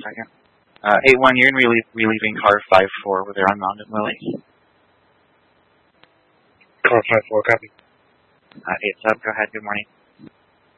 second. 8-1, you're in relieving car 5-4 with their unmounted Lily. Car 5-4, copy. 8-sub, go ahead, good morning.